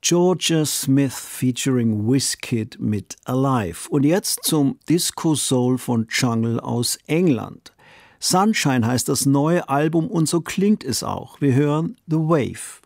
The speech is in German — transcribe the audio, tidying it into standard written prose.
Georgia Smith featuring Wizkid mit Alive. Und jetzt zum Disco Soul von Jungle aus England. Sunshine heißt das neue Album und so klingt es auch. Wir hören The Wave.